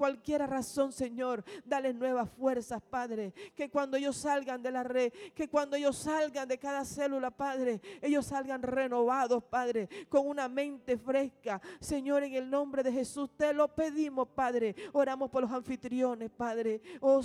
cualquier razón, Señor, dale nuevas fuerzas, Padre. Que cuando ellos salgan de la red, que cuando ellos salgan de cada célula, Padre, ellos salgan renovados, Padre, con una mente fresca. Señor, en el nombre de Jesús te lo pedimos, Padre. Oramos por los anfitriones, Padre. Oh